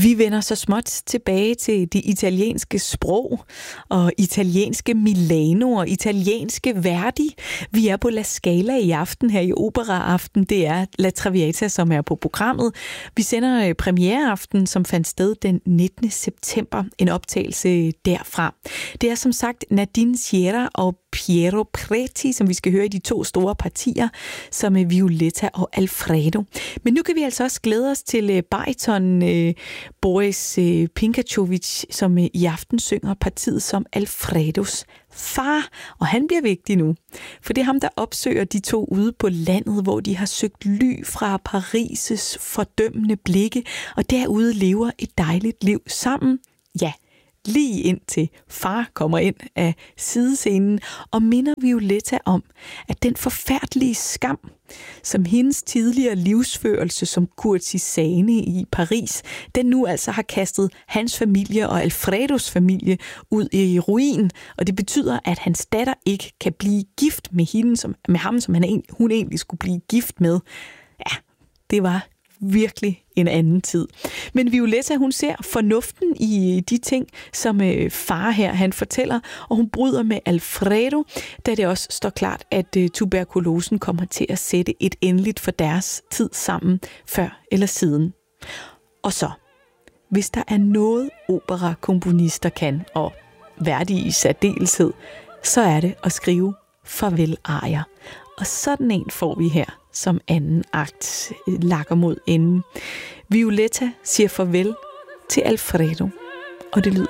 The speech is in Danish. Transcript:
Vi vender så småt tilbage til det italienske sprog og italienske Milano og italienske Verdi. Vi er på La Scala i aften her i Operaaften. Det er La Traviata, som er på programmet. Vi sender premiereaften, som fandt sted den 19. september. En optagelse derfra. Det er som sagt Nadine Sierra og Piero Preti, som vi skal høre i de to store partier, som er Violetta og Alfredo. Men nu kan vi altså også glæde os til bariton Boris Pinkačović, som i aften synger partiet som Alfredos far, og han bliver vigtig nu. For det er ham, der opsøger de to ude på landet, hvor de har søgt ly fra Paris' fordømmende blikke, og derude lever et dejligt liv sammen. Ja, lige indtil far kommer ind af sidescenen og minder Violetta om, at den forfærdelige skam, som hendes tidligere livsførelse som kurtisane i Paris, den nu altså har kastet hans familie og Alfredos familie ud i ruin, og det betyder, at hans datter ikke kan blive gift med ham, som hun egentlig skulle blive gift med. Ja, det var virkelig en anden tid. Men Violetta, hun ser fornuften i de ting, som far her, han fortæller, og hun bryder med Alfredo, da det også står klart, at tuberkulosen kommer til at sætte et endeligt for deres tid sammen, før eller siden. Og så, hvis der er noget operakomponister kan, og Verdi i særdeleshed, så er det at skrive farvel-arier. Og sådan en får vi her som anden akt lakker mod enden. Violetta siger farvel til Alfredo, og det lyder